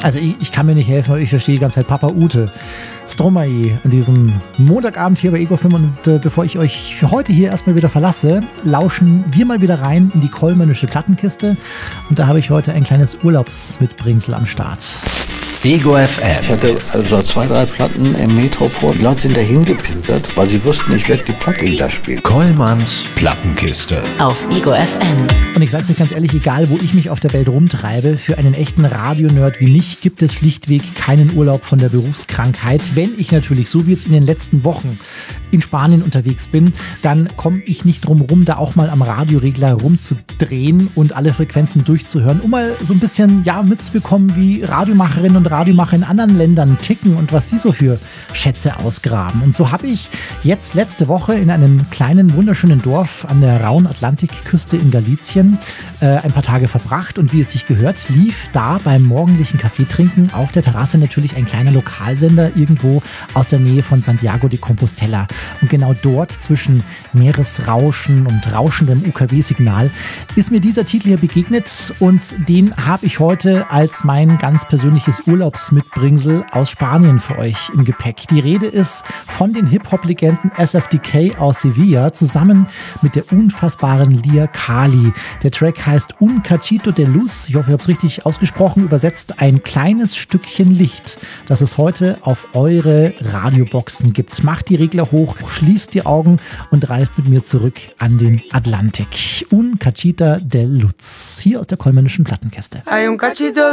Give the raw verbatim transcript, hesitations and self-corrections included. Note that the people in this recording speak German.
Also ich, ich kann mir nicht helfen, aber ich verstehe die ganze Zeit Papa Ute. Stromae an diesem Montagabend hier bei Ego F M. Und äh, bevor ich euch für heute hier erstmal wieder verlasse, lauschen wir mal wieder rein in die kollmännische Plattenkiste. Und da habe ich heute ein kleines Urlaubsmitbringsel am Start. Ego F M. Ich hatte also zwei, drei Platten im Metropol. Die Leute sind dahin gepilgert, weil sie wussten, ich werde die Platte wieder spielen. Kollmanns Plattenkiste. Auf Ego F M. Und ich sag's euch ganz ehrlich, egal wo ich mich auf der Welt rumtreibe, für einen echten Radionerd wie mich gibt es schlichtweg keinen Urlaub von der Berufskrankheit. Wenn ich natürlich, so wie jetzt in den letzten Wochen, in Spanien unterwegs bin, dann komme ich nicht drum rum, da auch mal am Radioregler rumzudrehen und alle Frequenzen durchzuhören, um mal so ein bisschen ja mitzubekommen, wie Radiomacherinnen und Radiomacher in anderen Ländern ticken und was sie so für Schätze ausgraben. Und so habe ich jetzt letzte Woche in einem kleinen, wunderschönen Dorf an der rauen Atlantikküste in Galicien äh, ein paar Tage verbracht. Und wie es sich gehört, lief da beim morgendlichen Kaffeetrinken auf der Terrasse natürlich ein kleiner Lokalsender irgendwo aus der Nähe von Santiago de Compostela. Und genau dort zwischen Meeresrauschen und rauschendem U K W-Signal ist mir dieser Titel hier begegnet und den habe ich heute als mein ganz persönliches Urlaubsmitbringsel aus Spanien für euch im Gepäck. Die Rede ist von den Hip-Hop-Legenden S F D K aus Sevilla zusammen mit der unfassbaren Lia Kali. Der Track heißt Un Cachito de Luz. Ich hoffe, ich habe es richtig ausgesprochen. Übersetzt ein kleines Stückchen Licht, das es heute auf eure Radioboxen gibt. Macht die Regler hoch, schließt die Augen und reist mit mir zurück an den Atlantik. Un Cachito de Luz. Hier aus der kollmännischen Plattenkiste. Hay un cachito